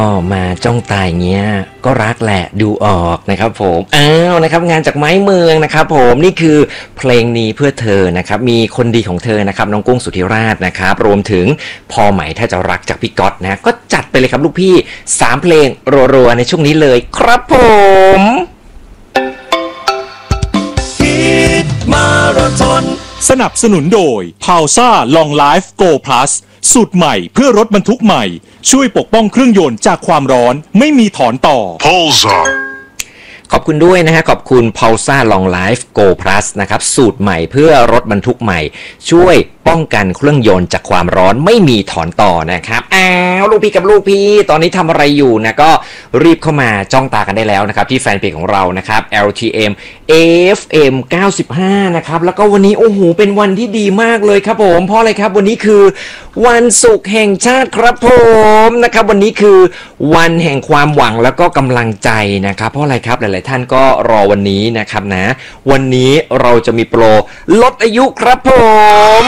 มาจ้องตายเงี้ยก็รักแหละดูออกนะครับผมนะครับงานจากไม้เมืองนะครับผมนี่คือเพลงนี้เพื่อเธอนะครับมีคนดีของเธอนะครับน้องกุ้งสุธิราชนะครับรวมถึงพอไหมถ้าจะรักจากพี่ก๊อตนะก็จัดไปเลยครับลูกพี่3เพลงรัวๆในช่วงนี้เลยครับผมมาราธอนสนับสนุนโดย Pausa Long Life Go Plus สูตรใหม่เพื่อรถบรรทุกใหม่ช่วยปกป้องเครื่องยนต์จากความร้อนไม่มีถอนต่อ Pausaขอบคุณด้วยนะฮะขอบคุณ Pausa Long Life Go Plus นะครับสูตรใหม่เพื่อรถบรรทุกใหม่ช่วยป้องกันเครื่องยนต์จากความร้อนไม่มีถอนต่อนะครับลูกพี่กับลูกพี่ตอนนี้ทำอะไรอยู่นะก็รีบเข้ามาจ้องตากันได้แล้วนะครับที่แฟนเพจของเรานะครับ LTM FM 95นะครับแล้วก็วันนี้โอ้โหเป็นวันที่ดีมากเลยครับผมเพราะอะไรครับวันนี้คือวันศุกร์แห่งชาติครับผมนะครับวันนี้คือวันแห่งความหวังแล้วก็กำลังใจนะครับเพราะอะไรครับหลายๆท่านก็รอวันนี้นะครับนะวันนี้เราจะมีโปรลดอายุครับผม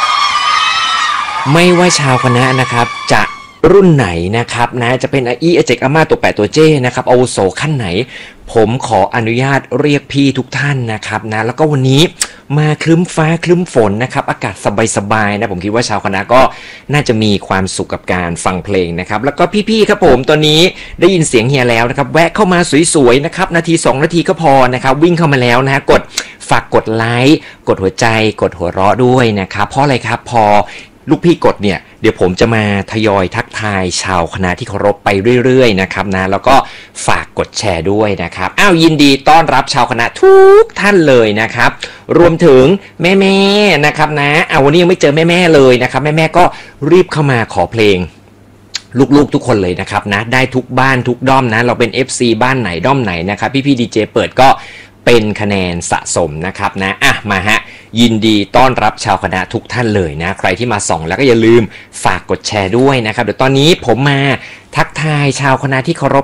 ไม่ว่าชาวคณะนะครับจะรุ่นไหนนะครับนะจะเป็นอาเจกอาม่าตัวแปดตัวเจ้นะครับอาวุโสขั้นไหนผมขออนุญาตเรียกพี่ทุกท่านนะครับนะแล้วก็วันนี้มาครึ้มฟ้าครึ้มฝนนะครับอากาศสบายๆนะผมคิดว่าชาวคณะก็น่าจะมีความสุขกับการฟังเพลงนะครับแล้วก็พี่ๆครับผมตอนนี้ได้ยินเสียงเฮียแล้วนะครับแวะเข้ามาสวยๆนะครับนาที2นาทีก็พอนะครับวิ่งเข้ามาแล้วนะฮะฝากกดไลค์กดหัวใจกดหัวเราะด้วยนะครับเพราะอะไรครับพอลูกพี่กดเนี่ยเดี๋ยวผมจะมาทยอยทักทายชาวคณะที่เคารพไปเรื่อยๆนะครับนะแล้วก็ฝากกดแชร์ด้วยนะครับยินดีต้อนรับชาวคณะทุกท่านเลยนะครับรวมถึงแม่ๆนะครับนะวันนี้ยังไม่เจอแม่ๆเลยนะครับแม่ๆก็รีบเข้ามาขอเพลงลูกๆทุกคนเลยนะครับนะได้ทุกบ้านทุกด้อมนะเราเป็น FC บ้านไหนด้อมไหนนะครับพี่ๆดีเจเปิดก็เป็นคะแนนสะสมนะครับนะมาฮะยินดีต้อนรับชาวคณะทุกท่านเลยนะใครที่มาส่องแล้วก็อย่าลืมฝากกดแชร์ด้วยนะครับเดี๋ยวตอนนี้ผมมาทักทายชาวคณะที่เคารพ